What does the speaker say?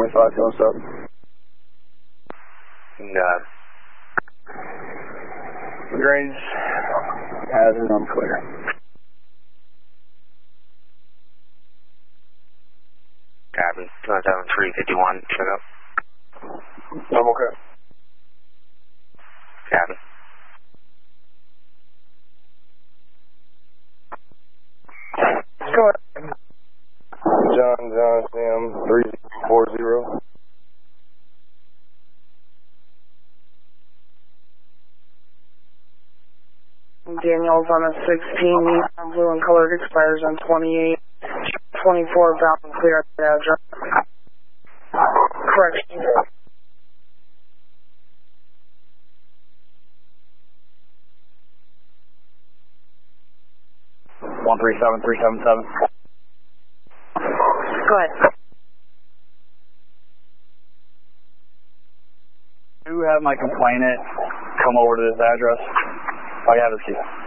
25, feeling stuff. Got it. Range has it, I'm clear. Copy. 27351, check up. I'm okay. Copy. Go ahead. John Sam 3040. Daniel's on a 16, Nissan blue and colored, expires on 28. 24 bound and clear at the address. Correction. 137377. Go ahead. Do have my complainant come over to this address. I have his key.